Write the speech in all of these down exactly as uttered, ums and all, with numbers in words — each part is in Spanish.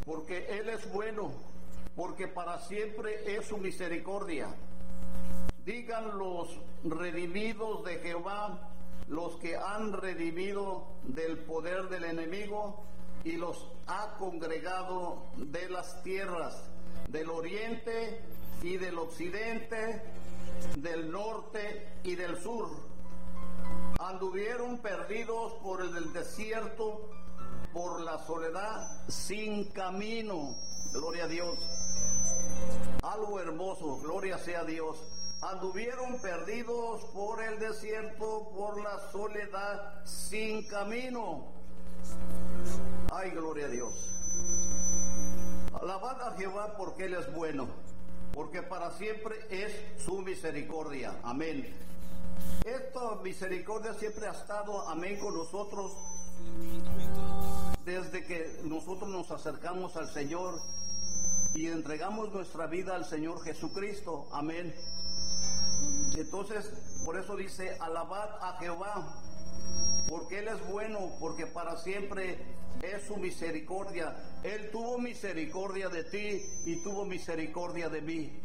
porque Él es bueno, porque para siempre es su misericordia. Digan los redimidos de Jehová, los que han redimido del poder del enemigo y los ha congregado de las tierras, del oriente y del occidente, del norte y del sur. Anduvieron perdidos por el desierto, por la soledad, sin camino. Gloria a Dios. Algo hermoso, gloria sea a Dios. Anduvieron perdidos por el desierto, por la soledad, sin camino. Ay, gloria a Dios. Alabad a Jehová porque Él es bueno, porque para siempre es su misericordia. Amén. Esta misericordia siempre ha estado, amén, con nosotros desde que nosotros nos acercamos al Señor y entregamos nuestra vida al Señor Jesucristo. Amén. Entonces, por eso dice, alabad a Jehová, porque Él es bueno, porque para siempre es su misericordia. Él tuvo misericordia de ti y tuvo misericordia de mí.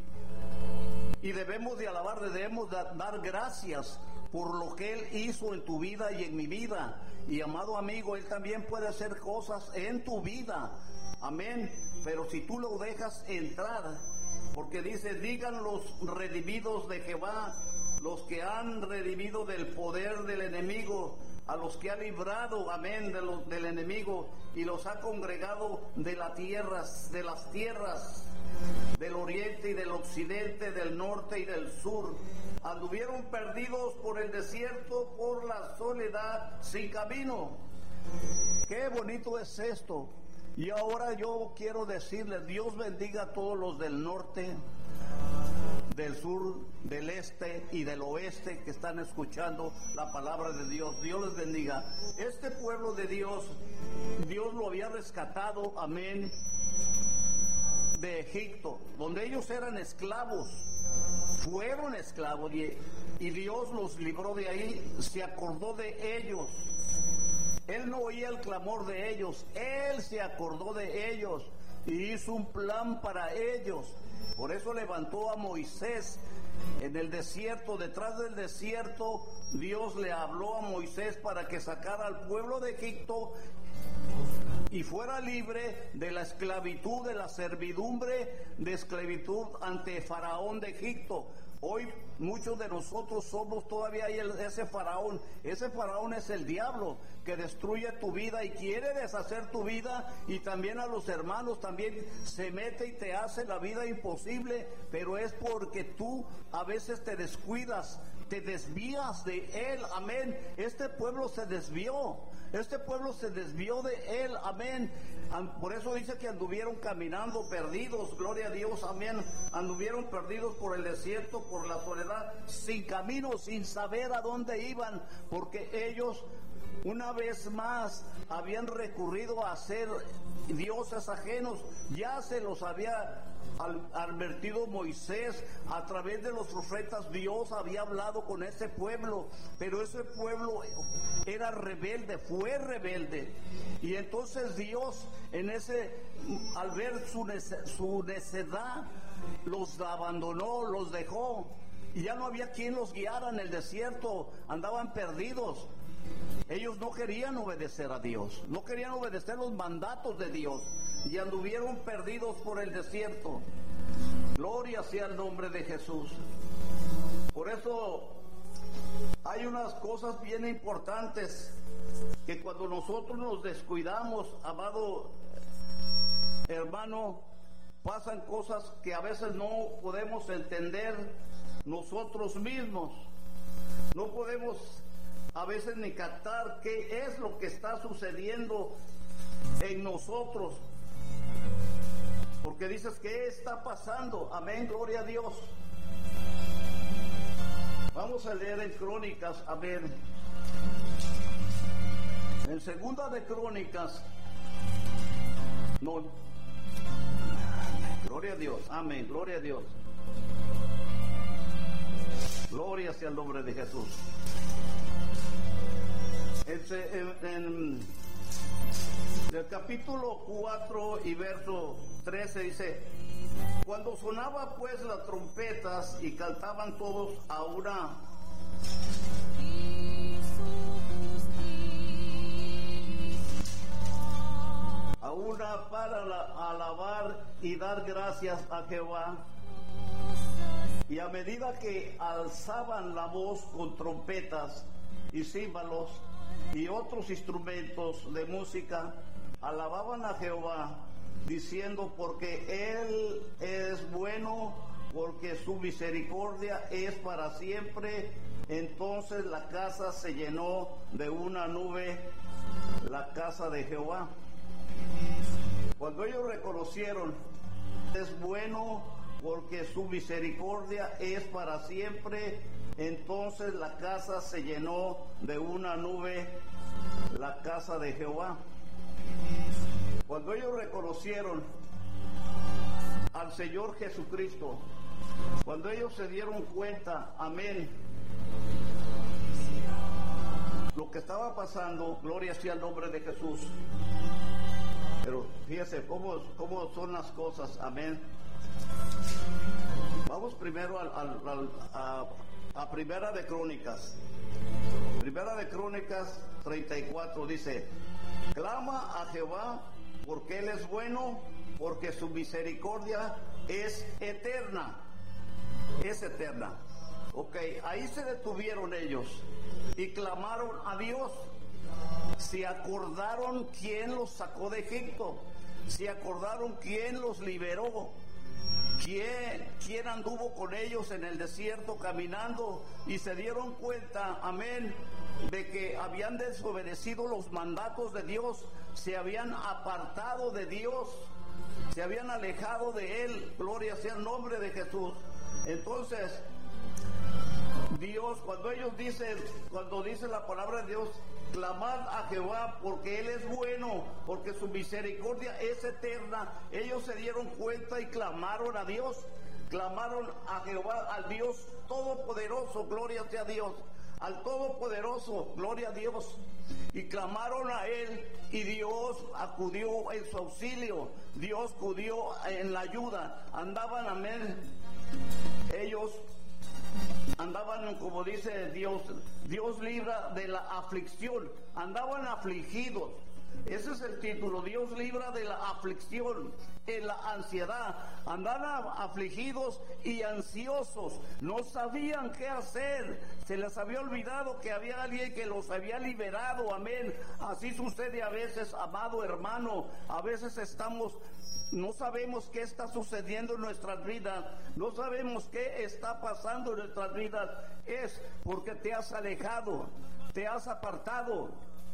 Y debemos de alabar, debemos de dar gracias por lo que Él hizo en tu vida y en mi vida. Y amado amigo, Él también puede hacer cosas en tu vida. Amén. Pero si tú lo dejas entrar, porque dice, digan los redimidos de Jehová, los que han redimido del poder del enemigo, a los que ha librado, amén, de los, del enemigo, y los ha congregado de las tierras, de las tierras, del oriente y del occidente, del norte y del sur. Anduvieron perdidos por el desierto, por la soledad, sin camino. Qué bonito es esto. Y ahora yo quiero decirles, Dios bendiga a todos los del norte, del sur, del este y del oeste que están escuchando la palabra de Dios. Dios les bendiga. Este pueblo de Dios, Dios lo había rescatado, amén, de Egipto, donde ellos eran esclavos, fueron esclavos y, y Dios los libró de ahí, se acordó de ellos. Él no oía el clamor de ellos, Él se acordó de ellos y hizo un plan para ellos. Por eso levantó a Moisés en el desierto. Detrás del desierto, Dios le habló a Moisés para que sacara al pueblo de Egipto y fuera libre de la esclavitud, de la servidumbre, de esclavitud ante Faraón de Egipto. Hoy muchos de nosotros somos todavía ahí el, ese faraón. Ese faraón es el diablo que destruye tu vida y quiere deshacer tu vida, y también a los hermanos también se mete y te hace la vida imposible, pero es porque tú a veces te descuidas, te desvías de él. Amén. Este pueblo se desvió. Este pueblo se desvió de él, amén. Por eso dice que anduvieron caminando perdidos, gloria a Dios, amén. Anduvieron perdidos por el desierto, por la soledad, sin camino, sin saber a dónde iban, porque ellos una vez más habían recurrido a ser dioses ajenos. Ya se los había advertido Moisés a través de los profetas. Dios había hablado con ese pueblo, pero ese pueblo era rebelde, fue rebelde, y entonces Dios en ese, al ver su, nece, su necedad, los abandonó, los dejó, y ya no había quien los guiara en el desierto. Andaban perdidos. Ellos no querían obedecer a Dios, no querían obedecer los mandatos de Dios, y anduvieron perdidos por el desierto. Gloria sea el nombre de Jesús. Por eso hay unas cosas bien importantes que cuando nosotros nos descuidamos, amado hermano, pasan cosas que a veces no podemos entender nosotros mismos. No podemos a veces ni captar qué es lo que está sucediendo en nosotros, porque dices, ¿qué está pasando? Amén, gloria a Dios. Vamos a leer en Crónicas, amén, en Segunda de Crónicas, no, gloria a Dios, amén, gloria a Dios, gloria sea el nombre de Jesús. En, en, Del capítulo cuatro y verso trece dice: cuando sonaba pues las trompetas y cantaban todos a una a una para la, alabar y dar gracias a Jehová, y a medida que alzaban la voz con trompetas y címbalos y otros instrumentos de música, alababan a Jehová, diciendo: porque Él es bueno, porque su misericordia es para siempre. Entonces la casa se llenó de una nube, la casa de Jehová. Cuando ellos reconocieron: es bueno, porque su misericordia es para siempre, entonces la casa se llenó de una nube, la casa de Jehová. Cuando ellos reconocieron al Señor Jesucristo, cuando ellos se dieron cuenta, amén, lo que estaba pasando, gloria sea el nombre de Jesús. Pero fíjese cómo, cómo son las cosas, amén. Vamos primero al, al, al, a, a Primera de Crónicas. Primera de Crónicas treinta y cuatro dice: clama a Jehová, porque Él es bueno, porque su misericordia es eterna. Es eterna. Ok, ahí se detuvieron ellos y clamaron a Dios. Se acordaron quién los sacó de Egipto, se acordaron quién los liberó, quién, quién anduvo con ellos en el desierto caminando, y se dieron cuenta, amén, de que habían desobedecido los mandatos de Dios, se habían apartado de Dios, se habían alejado de Él. Gloria sea el nombre de Jesús. Entonces Dios, cuando ellos dicen, cuando dice la palabra de Dios, clamad a Jehová porque Él es bueno, porque su misericordia es eterna, ellos se dieron cuenta y clamaron a Dios, clamaron a Jehová, al Dios todopoderoso, gloria sea a Dios, al todopoderoso, gloria a Dios, y clamaron a Él, y Dios acudió en su auxilio, Dios acudió en la ayuda. Andaban, amén, ellos andaban, como dice Dios, Dios libra de la aflicción, andaban afligidos. Ese es el título: Dios libra de la aflicción, en la ansiedad. Andaban afligidos y ansiosos, no sabían qué hacer, se les había olvidado que había alguien que los había liberado, amén. Así sucede a veces, amado hermano, a veces estamos, no sabemos qué está sucediendo en nuestras vidas, no sabemos qué está pasando en nuestras vidas, es porque te has alejado, te has apartado,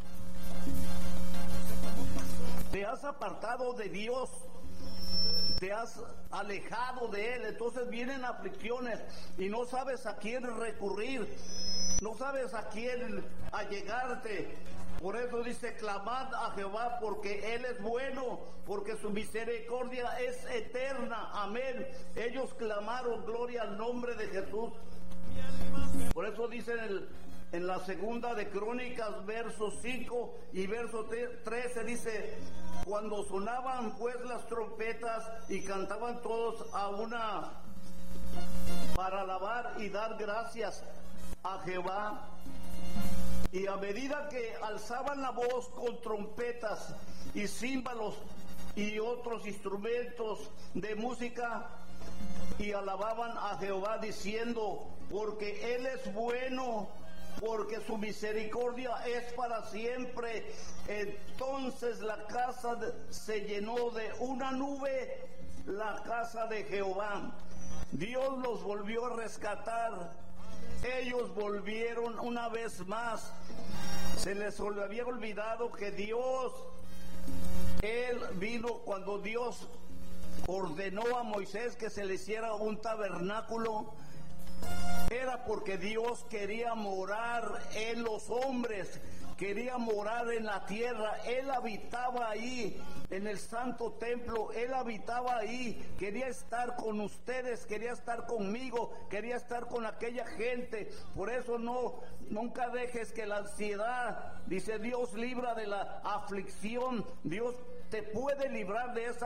te has apartado de Dios, te has alejado de Él. Entonces vienen aflicciones y no sabes a quién recurrir, no sabes a quién allegarte. Por eso dice: clamad a Jehová porque Él es bueno, porque su misericordia es eterna, amén. Ellos clamaron, gloria al nombre de Jesús. Por eso dice en, el, en la segunda de Crónicas, verso cinco y verso trece, dice: cuando sonaban pues las trompetas y cantaban todos a una para alabar y dar gracias a Jehová, y a medida que alzaban la voz con trompetas y címbalos y otros instrumentos de música, y alababan a Jehová diciendo: porque Él es bueno, porque su misericordia es para siempre. Entonces la casa se llenó de una nube, la casa de Jehová. Dios los volvió a rescatar. Ellos volvieron una vez más. Se les había olvidado que Dios, Él vino cuando Dios ordenó a Moisés que se le hiciera un tabernáculo. Era porque Dios quería morar en los hombres, quería morar en la tierra. Él habitaba ahí, en el santo templo. Él habitaba ahí, quería estar con ustedes, quería estar conmigo, quería estar con aquella gente. Por eso no, nunca dejes que la ansiedad, dice Dios, libra de la aflicción. Dios te puede librar de esa